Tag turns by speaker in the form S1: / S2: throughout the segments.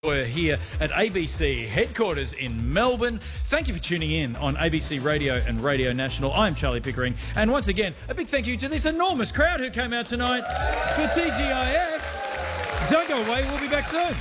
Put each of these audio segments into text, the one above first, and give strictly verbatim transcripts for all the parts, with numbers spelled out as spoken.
S1: We're here at A B C headquarters in Melbourne. Thank you for tuning in on A B C Radio and Radio National. I'm Charlie Pickering, and once again, a big thank you to this enormous crowd who came out tonight for T G I F. Don't go away, we'll be back soon.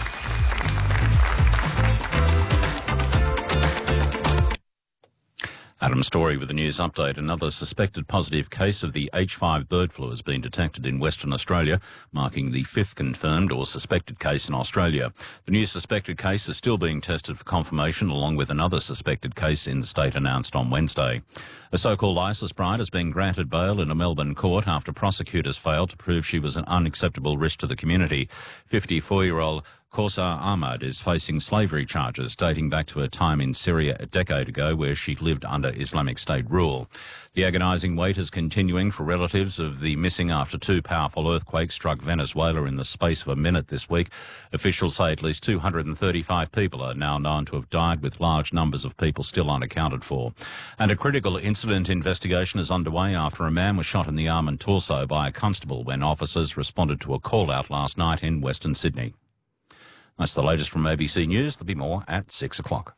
S2: Adam Story with the news update. Another suspected positive case of the H five bird flu has been detected in Western Australia, marking the fifth confirmed or suspected case in Australia. The new suspected case is still being tested for confirmation, along with another suspected case in the state announced on Wednesday. A so-called ISIS bride has been granted bail in a Melbourne court after prosecutors failed to prove she was an unacceptable risk to the community. fifty-four-year-old Kaussar Ahmad is facing slavery charges dating back to her time in Syria a decade ago, where she lived under Islamic State rule. The agonising wait is continuing for relatives of the missing after two powerful earthquakes struck Venezuela in the space of a minute this week. Officials say at least two hundred thirty-five people are now known to have died, with large numbers of people still unaccounted for. And a critical incident investigation is underway after a man was shot in the arm and torso by a constable when officers responded to a call-out last night in Western Sydney. That's the latest from A B C News. There'll be more at six o'clock.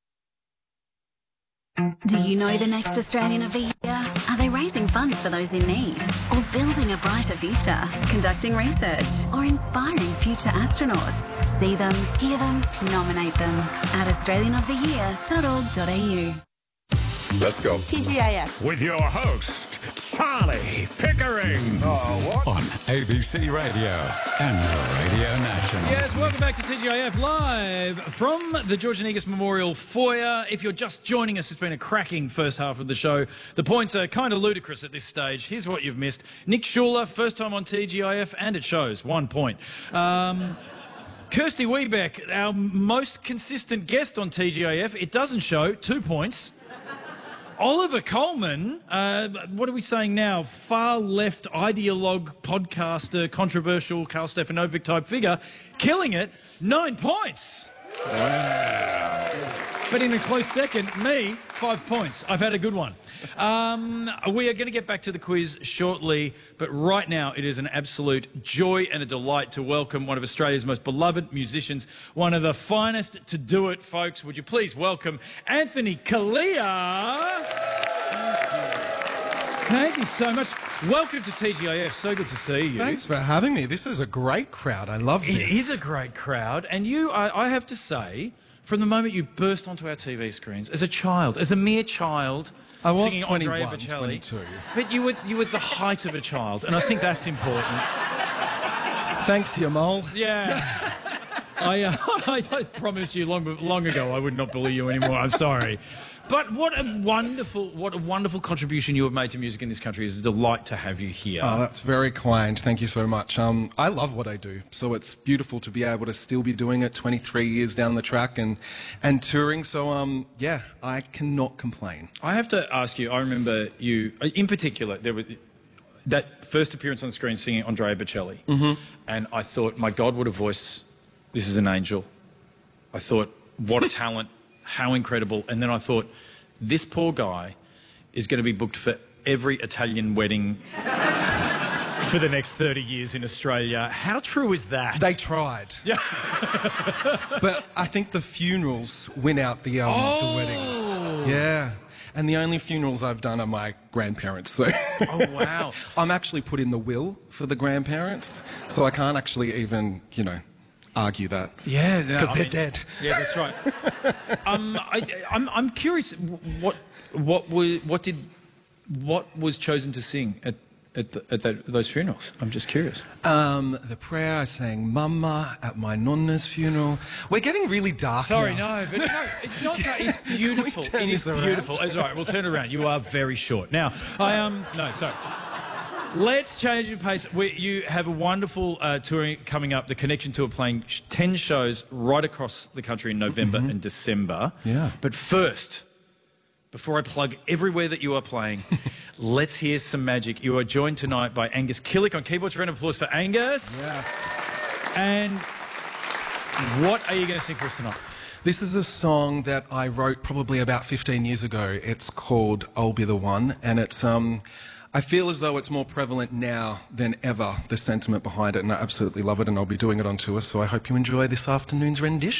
S3: Do you know the next Australian of the Year? Are they raising funds for those in need? Or building a brighter future? Conducting research? Or inspiring future astronauts? See them, hear them, nominate them at australian of the year dot org dot a u.
S4: Let's go.
S5: T G I F.
S6: With your host, Charlie Pickering.
S4: Oh, what?
S6: On A B C Radio and Radio National.
S1: Yes, welcome back to T G I F live from the George Negus Memorial Foyer. If you're just joining us, it's been a cracking first half of the show. The points are kind of ludicrous at this stage. Here's what you've missed. Nick Schuler, first time on T G I F, and it shows, one point. Um... Kirsty Wiebeck, our most consistent guest on T G I F, it doesn't show, two points. Oliver Coleman, uh, what are we saying now? Far left ideologue, podcaster, controversial Karl Stefanovic type figure, killing it, nine points. Wow. But in a close second, me, five points. I've had a good one. Um, we are going to get back to the quiz shortly, but right now it is an absolute joy and a delight to welcome one of Australia's most beloved musicians, one of the finest to do it, folks. Would you please welcome Anthony Callea? Thank you so much. Welcome to T G I F. So good to see you.
S7: Thanks for having me. This is a great crowd. I love this.
S1: It is a great crowd. And you, I, I have to say, from the moment you burst onto our T V screens, as a child, as a mere child,
S7: I was
S1: singing
S7: twenty-one,
S1: Andrea Bocelli,
S7: twenty-two.
S1: But you were, you were the height of a child, and I think that's important.
S7: Thanks, you mole.
S1: Yeah. I, uh, I, I promised you long, long ago I would not bully you anymore. I'm sorry. But what a wonderful, what a wonderful contribution you have made to music in this country. It's a delight to have you here.
S7: Oh, that's very kind. Thank you so much. Um, I love what I do, so it's beautiful to be able to still be doing it twenty-three years down the track and, and touring. So, um, yeah, I cannot complain.
S1: I have to ask you, I remember you, in particular, there was that first appearance on the screen singing Andrea Bocelli. Mm-hmm. And I thought, my God, what a voice. This is an angel. I thought, what a talent. How incredible. And then I thought, this poor guy is going to be booked for every Italian wedding for the next thirty years in Australia. How true is that?
S7: They tried.
S1: Yeah.
S7: But I think the funerals win out the, um,
S1: oh.
S7: the weddings. Yeah. And the only funerals I've done are my grandparents. So
S1: oh, wow.
S7: I'm actually put in the will for the grandparents, so I can't actually even, you know, argue that.
S1: Yeah,
S7: because they're
S1: mean,
S7: dead.
S1: Yeah, that's right. um, I, I'm I'm curious. What what was what did what was chosen to sing at at, the, at the, those funerals? I'm just curious.
S7: Um, the prayer I sang "Mama" at my nonna's funeral. We're getting really dark.
S1: Sorry,
S7: now.
S1: no, but no, it's not that. It's beautiful.
S7: It
S1: is beautiful. It's all right. We'll turn it around. You are very short. Now, I um no, sorry. Let's change your pace. We, you have a wonderful uh, touring coming up. The Connection Tour playing sh ten shows right across the country in November mm-hmm. and December.
S7: Yeah.
S1: But first, before I plug everywhere that you are playing, let's hear some magic. You are joined tonight by Angus Killick on keyboards. Round of applause for Angus.
S7: Yes.
S1: And what are you going to sing for us tonight?
S7: This is a song that I wrote probably about fifteen years ago. It's called "I'll Be the One," and it's um. I feel as though it's more prevalent now than ever, the sentiment behind it, and I absolutely love it, and I'll be doing it on tour, so I hope you enjoy this afternoon's rendition.